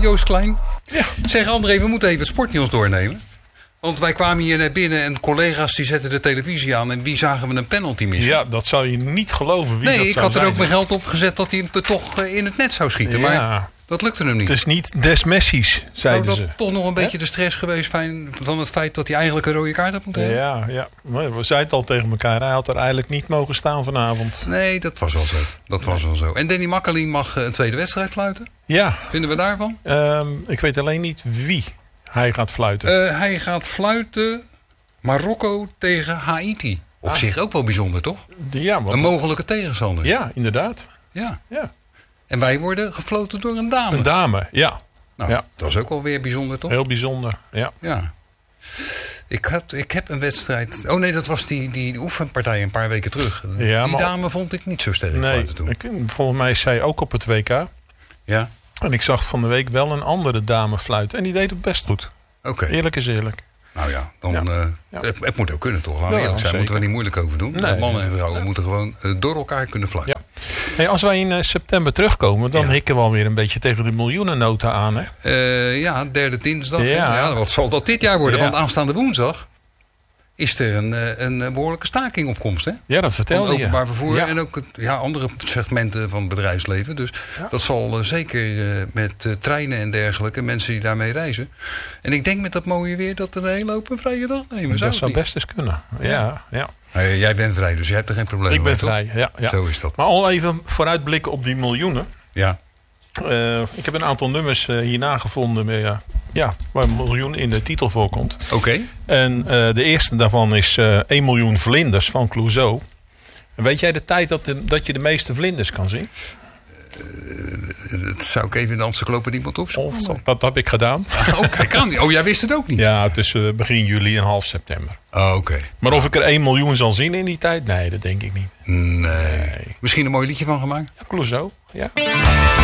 Joost Klein. Ja. Zeg André, we moeten even het sportnieuws doornemen. Want wij kwamen hier net binnen en collega's die zetten de televisie aan. En wie zagen we een penalty missen? Ja, dat zou je niet geloven. Wie dat Nee, ik zou had er zijn. ook mijn geld op gezet dat hij hem toch in het net zou schieten. Ja. Maar dat lukte hem niet. Het is niet des Messi's, Zou zeiden dat ze. toch nog een beetje de stress geweest zijn van het feit dat hij eigenlijk een rode kaart had moeten hebben? Ja. Maar we zeiden het al tegen elkaar. Hij had er eigenlijk niet mogen staan vanavond. Nee, dat was wel zo. Dat was wel zo. En Danny Makkelien mag een tweede wedstrijd fluiten. Ja, Vinden we daarvan? ik weet alleen niet wie hij gaat fluiten. Hij gaat fluiten Marokko tegen Haiti. Op zich ook wel bijzonder, toch? Ja, Een mogelijke tegenstander. ja, inderdaad. Ja. Ja. En wij worden gefloten door een dame. Een dame, ja. Nou, Ja. dat is ook wel weer bijzonder, toch? Heel bijzonder. Ja. Ja. Ik heb een wedstrijd... Oh nee, dat was die oefenpartij een paar weken terug. Ja, die maar- dame vond ik niet zo sterk Nee, fluiten toen. volgens mij is zij ook op het WK. Ja? En ik zag van de week wel een andere dame fluiten. En die deed het best goed. Oké. Eerlijk is eerlijk. Nou ja, dan, Ja. Het moet ook kunnen, toch? Laten we Ja, eerlijk zijn. zeker. Moeten we niet moeilijk over doen. Nee. Mannen en vrouwen moeten gewoon door elkaar kunnen fluiten. Ja. Hey, als wij in september terugkomen, dan Ja. hikken we alweer een beetje tegen de miljoenennota aan. Hè? Ja, derde dinsdag. Ja. Ja, wat zal dat dit jaar worden? Ja. Want aanstaande woensdag is er een behoorlijke staking op komst. Hè? Ja, dat Van vertelde je. openbaar vervoer Ja. en ook andere segmenten van het bedrijfsleven. Dus dat zal zeker met treinen en dergelijke, mensen die daarmee reizen. En ik denk met dat mooie weer dat er een hele hoop een vrije dag nemen. Dat het zou niet? best eens kunnen. Ja. Jij bent vrij, dus jij hebt er geen probleem Ik ben mee, toch? vrij. Ja. Zo is dat. Maar al even vooruitblikken op die miljoenen. Ja. Ik heb een aantal nummers hierna gevonden waar een miljoen in de titel voorkomt. Oké. En de eerste daarvan is 1 miljoen vlinders van Clouseau. En weet jij de tijd dat je de meeste vlinders kan zien? Dat zou ik even in de encyclopedie moeten opzoeken. Dat heb ik gedaan. Oh, kijk aan. Oh, jij wist het ook niet? Ja, tussen begin juli en half september. Oh, oké. Maar of ik er 1 miljoen zal zien in die tijd? Nee, dat denk ik niet. Nee. Misschien een mooi liedje van gemaakt? Ja, Clouseau, ja.